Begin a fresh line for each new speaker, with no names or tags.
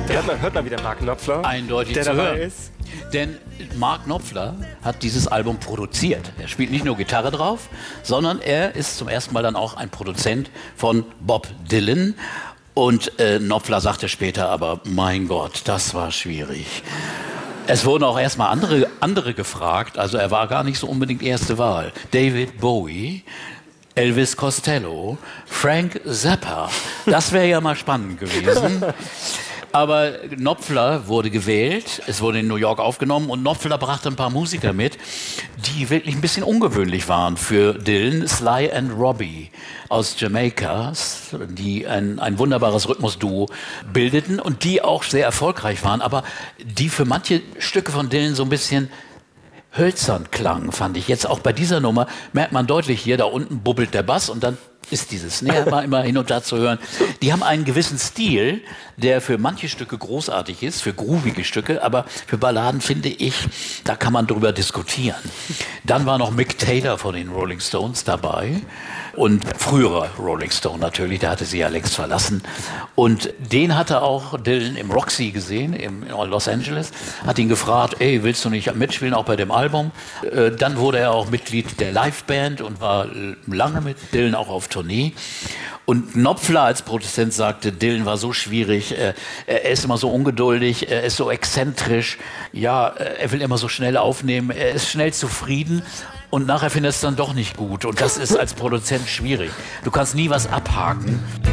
Hört mal wieder Mark Knopfler,
eindeutig
der
zu
dabei
hören.
ist.
Denn Mark Knopfler hat dieses Album produziert. Er spielt nicht nur Gitarre drauf, sondern er ist zum ersten Mal dann auch ein Produzent von Bob Dylan. Und Knopfler sagte später aber, mein Gott, das war schwierig. Es wurden auch erstmal andere gefragt, also er war gar nicht so unbedingt erste Wahl. David Bowie, Elvis Costello, Frank Zappa, das wäre ja mal spannend gewesen. Aber Knopfler wurde gewählt, es wurde in New York aufgenommen und Knopfler brachte ein paar Musiker mit, die wirklich ein bisschen ungewöhnlich waren für Dylan. Sly and Robbie aus Jamaika, die ein wunderbares Rhythmusduo bildeten und die auch sehr erfolgreich waren, aber die für manche Stücke von Dylan so ein bisschen hölzern klangen, fand ich. Jetzt auch bei dieser Nummer merkt man deutlich hier, da unten bubbelt der Bass und dann ist dieses Snare mal immer hin und da zu hören. Die haben einen gewissen Stil, der für manche Stücke großartig ist, für groovige Stücke, aber für Balladen finde ich, da kann man drüber diskutieren. Dann war noch Mick Taylor von den Rolling Stones dabei und früherer Rolling Stone natürlich, der hatte sie ja längst verlassen. Und den hatte auch Dylan im Roxy gesehen, in Los Angeles, hat ihn gefragt, ey, willst du nicht mitspielen, auch bei dem Album? Dann wurde er auch Mitglied der Liveband und war lange mit Dylan auch auf Tournee. Und Knopfler als Produzent sagte, Dylan war so schwierig, er ist immer so ungeduldig, er ist so exzentrisch, ja, er will immer so schnell aufnehmen, er ist schnell zufrieden und nachher findet er es dann doch nicht gut. Und das ist als Produzent schwierig. Du kannst nie was abhaken.